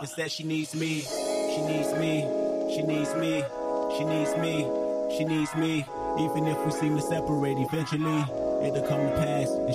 and said she needs me. She needs me. She needs me. She needs me. She needs me. Even if we seem to separate eventually, it'll come to pass. And